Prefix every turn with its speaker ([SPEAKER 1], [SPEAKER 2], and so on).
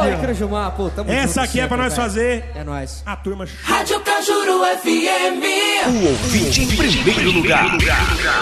[SPEAKER 1] Vai, Crajumar, pô, tamo
[SPEAKER 2] Essa
[SPEAKER 1] junto
[SPEAKER 2] aqui é
[SPEAKER 1] sempre,
[SPEAKER 2] pra nós
[SPEAKER 1] velho.
[SPEAKER 2] fazer.
[SPEAKER 1] É nóis.
[SPEAKER 2] A turma.
[SPEAKER 3] Rádio Cajuru FM.
[SPEAKER 4] O ouvinte em primeiro lugar.